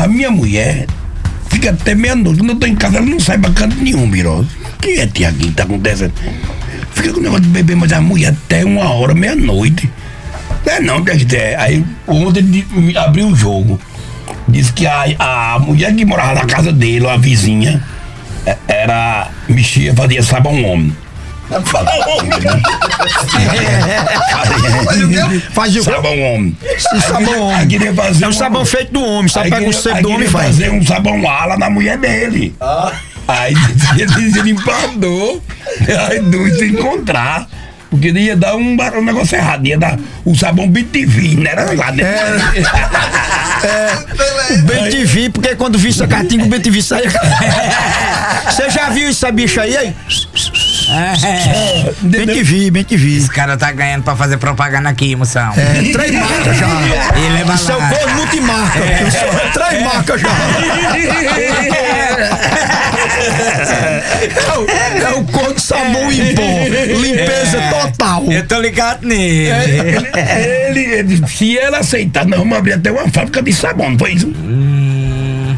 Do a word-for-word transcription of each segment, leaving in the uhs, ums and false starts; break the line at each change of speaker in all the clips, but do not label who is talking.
A minha mulher fica até meia-noite. Quando eu tô em casa, ela não sai pra canto nenhum, virou. O que é, Tiaguinho, tá acontecendo? Fica com o negócio de beber, mas a mulher até uma hora, meia-noite. Não é não, deve ter. Aí ontem ele abriu o jogo. Disse que a, a mulher que morava na casa dele, a vizinha, era. mexia, fazia sabão homem.
Faz o
sabão homem.
Sabão homem.
Queria fazer
é um
um
sabão feito do homem, só pega o sebo do homem e faz.
fazer um sabão ala na mulher dele. Ah. Aí ele, ele empadou, aí dois se encontrar. Porque ia dar um, um negócio errado, ia dar o sabão B T V, né? Era lá dentro.
É, é, o B T V, porque quando vi essa cartinha, o B T V saia. Você já viu essa bicha aí? aí? É, bem que vi, bem que vi.
Esse cara tá ganhando pra fazer propaganda aqui, moção.
É, três marcas já.
Ele é
Isso é o código multimarca. É. Três marcas já. É o, é o código sabão em pó. Limpeza total.
Eu tô ligado nele.
É, ele, ele, ele, se ela aceitar, nós vamos abrir até uma fábrica de sabão, não foi isso? Hum.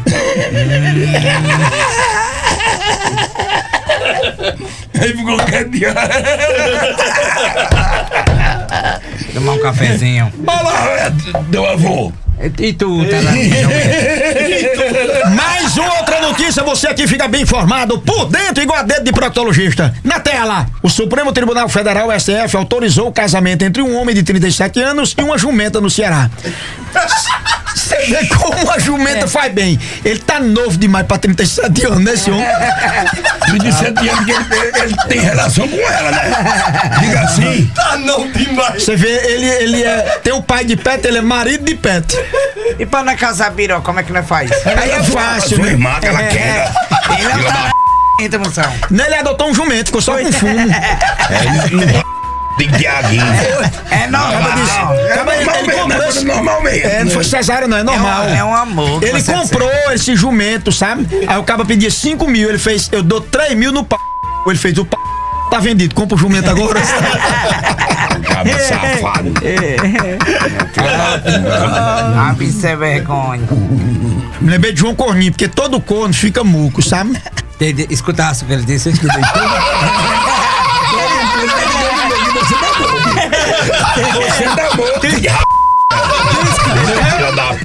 Aí ficou cadeado.
Tomar um cafezinho.
Olha lá, teu avô.
E tu, tá lá?
Mais uma outra notícia, você aqui fica bem informado, por dentro igual a dedo de proctologista. Na tela, o Supremo Tribunal Federal, S T F, autorizou o casamento entre um homem de trinta e sete anos e uma jumenta no Ceará. Você vê como a jumenta é. faz bem. Ele tá novo demais pra trinta e sete anos, né, esse homem?
trinta e sete anos que ele, ele tem relação com ela, né? Diga assim.
Tá novo demais. Você vê, ele, ele é, tem o pai de pet, ele é marido de pet.
E pra não casar, Biro, como é que nós faz?
Aí é fácil,
né?
Irmã,
ela
é,
quer.
Ele é tá entra, moção.
Ele adotou um jumento, ficou só com fumo.
É, de Tiaguinho.
É, é normal.
Acaba ele, ele comprou esse... normal mesmo.
É, não foi cesárea, não, é normal.
É um, é um amor.
Ele comprou dizer. esse jumento, sabe? Aí o cara pedia cinco mil, ele fez, eu dou três mil no p. Ele fez, o p tá vendido, compra o jumento agora.
Acaba safado.
Ah, isso é vergonha.
Me lembrei de João Corninho, porque todo corno fica muco, sabe?
Escutasse o que ele disse, eu escutei tudo.
Você tá bom.